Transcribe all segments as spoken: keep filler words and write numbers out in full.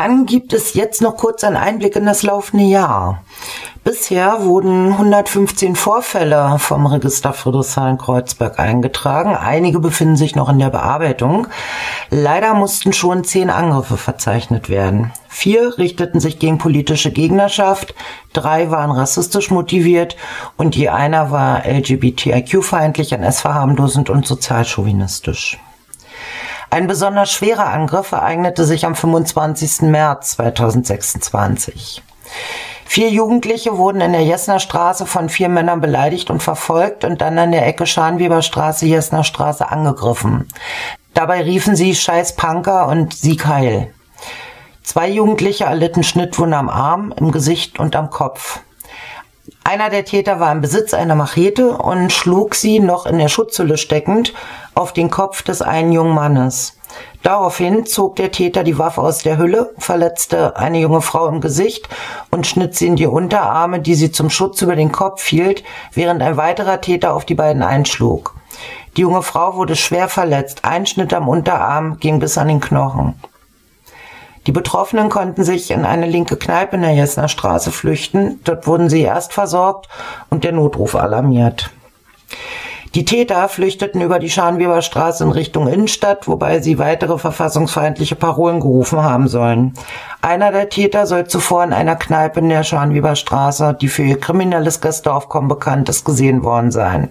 Dann gibt es jetzt noch kurz einen Einblick in das laufende Jahr. Bisher wurden hundertfünfzehn Vorfälle vom Register Friedrichshain-Kreuzberg eingetragen. Einige befinden sich noch in der Bearbeitung. Leider mussten schon zehn Angriffe verzeichnet werden. Vier richteten sich gegen politische Gegnerschaft, drei waren rassistisch motiviert und je einer war L G B T I Q-feindlich, N S-verharmlosend und sozialchauvinistisch. Ein besonders schwerer Angriff ereignete sich am fünfundzwanzigsten März zweitausendsechsundzwanzig. Vier Jugendliche wurden in der Jessener Straße von vier Männern beleidigt und verfolgt und dann an der Ecke Scharnweberstraße, Jessener Straße angegriffen. Dabei riefen sie Scheiß Punker und Sieg Heil. Zwei Jugendliche erlitten Schnittwunden am Arm, im Gesicht und am Kopf. Einer der Täter war im Besitz einer Machete und schlug sie, noch in der Schutzhülle steckend, auf den Kopf des einen jungen Mannes. Daraufhin zog der Täter die Waffe aus der Hülle, verletzte eine junge Frau im Gesicht und schnitt sie in die Unterarme, die sie zum Schutz über den Kopf hielt, während ein weiterer Täter auf die beiden einschlug. Die junge Frau wurde schwer verletzt, ein Schnitt am Unterarm ging bis an den Knochen. Die Betroffenen konnten sich in eine linke Kneipe in der Jessener Straße flüchten. Dort wurden sie erst versorgt und der Notruf alarmiert. Die Täter flüchteten über die Scharnweberstraße in Richtung Innenstadt, wobei sie weitere verfassungsfeindliche Parolen gerufen haben sollen. Einer der Täter soll zuvor in einer Kneipe in der Scharnweberstraße, die für ihr kriminelles Gästeaufkommen bekannt ist, gesehen worden sein.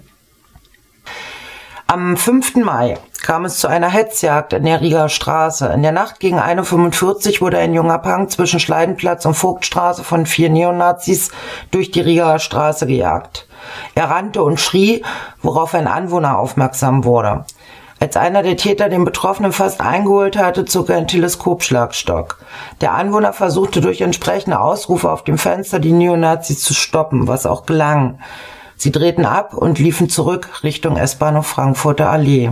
Am fünften Mai kam es zu einer Hetzjagd in der Rieger Straße. In der Nacht gegen ein Uhr fünfundvierzig wurde ein junger Punk zwischen Schleidenplatz und Vogtstraße von vier Neonazis durch die Rieger Straße gejagt. Er rannte und schrie, worauf ein Anwohner aufmerksam wurde. Als einer der Täter den Betroffenen fast eingeholt hatte, zog er einen Teleskopschlagstock. Der Anwohner versuchte durch entsprechende Ausrufe auf dem Fenster die Neonazis zu stoppen, was auch gelang. Sie drehten ab und liefen zurück Richtung S-Bahnhof Frankfurter Allee.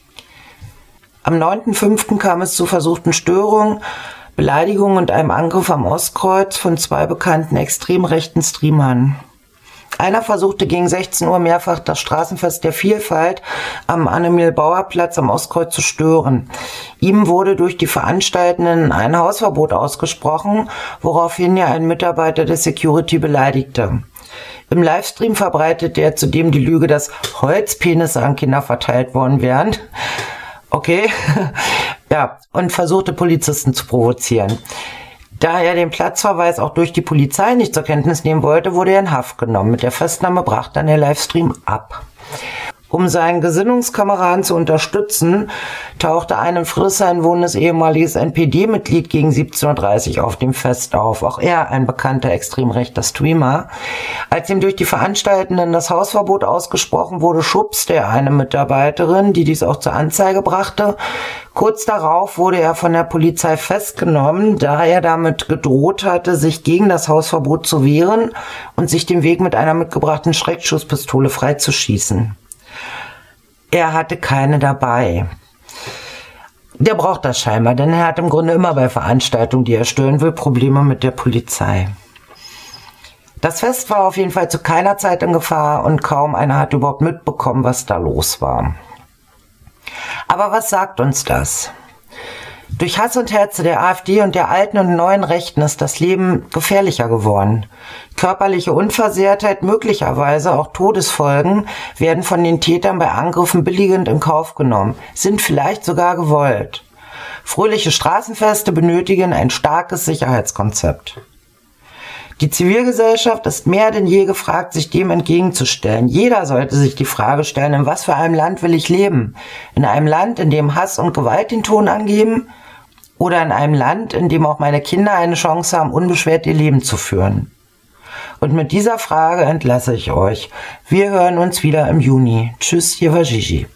Am neunten fünften kam es zu versuchten Störungen, Beleidigungen und einem Angriff am Ostkreuz von zwei bekannten extrem rechten Streamern. Einer versuchte gegen sechzehn Uhr mehrfach das Straßenfest der Vielfalt am Annemil-Bauer-Platz am Ostkreuz zu stören. Ihm wurde durch die Veranstaltenden ein Hausverbot ausgesprochen, woraufhin er einen Mitarbeiter der Security beleidigte. Im Livestream verbreitete er zudem die Lüge, dass Holzpenisse an Kinder verteilt worden wären. Okay, ja, und versuchte Polizisten zu provozieren. Da er den Platzverweis auch durch die Polizei nicht zur Kenntnis nehmen wollte, wurde er in Haft genommen. Mit der Festnahme brach dann der Livestream ab. Um seinen Gesinnungskameraden zu unterstützen, tauchte ein in Friedrichshain wohnendes ehemaliges N P D-Mitglied gegen siebzehn Uhr dreißig auf dem Fest auf. Auch er ein bekannter extrem rechter Streamer. Als ihm durch die Veranstaltenden das Hausverbot ausgesprochen wurde, schubste er eine Mitarbeiterin, die dies auch zur Anzeige brachte. Kurz darauf wurde er von der Polizei festgenommen, da er damit gedroht hatte, sich gegen das Hausverbot zu wehren und sich den Weg mit einer mitgebrachten Schreckschusspistole freizuschießen. Er hatte keine dabei. Der braucht das scheinbar, denn er hat im Grunde immer bei Veranstaltungen, die er stören will, Probleme mit der Polizei. Das Fest war auf jeden Fall zu keiner Zeit in Gefahr und kaum einer hat überhaupt mitbekommen, was da los war. Aber was sagt uns das? Durch Hass und Hetze der AfD und der alten und neuen Rechten ist das Leben gefährlicher geworden. Körperliche Unversehrtheit, möglicherweise auch Todesfolgen, werden von den Tätern bei Angriffen billigend in Kauf genommen, sind vielleicht sogar gewollt. Fröhliche Straßenfeste benötigen ein starkes Sicherheitskonzept. Die Zivilgesellschaft ist mehr denn je gefragt, sich dem entgegenzustellen. Jeder sollte sich die Frage stellen, in was für einem Land will ich leben? In einem Land, in dem Hass und Gewalt den Ton angeben? Oder in einem Land, in dem auch meine Kinder eine Chance haben, unbeschwert ihr Leben zu führen? Und mit dieser Frage entlasse ich euch. Wir hören uns wieder im Juni. Tschüss, hier war Gigi.